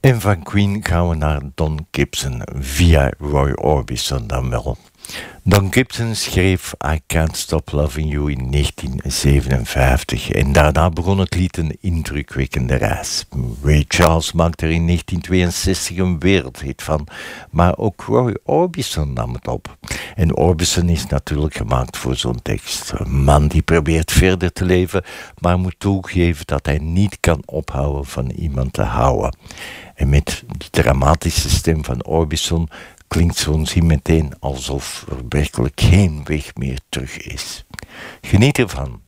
En van Queen gaan we naar Don Gibson via Roy Orbison dan wel. Don Gibson schreef I Can't Stop Loving You in 1957 en daarna begon het lied een indrukwekkende reis. Ray Charles maakte er in 1962 een wereldhit van, maar ook Roy Orbison nam het op. En Orbison is natuurlijk gemaakt voor zo'n tekst. Een man die probeert verder te leven, maar moet toegeven dat hij niet kan ophouden van iemand te houden. En met die dramatische stem van Orbison klinkt zo'n zin meteen alsof er werkelijk geen weg meer terug is. Geniet ervan.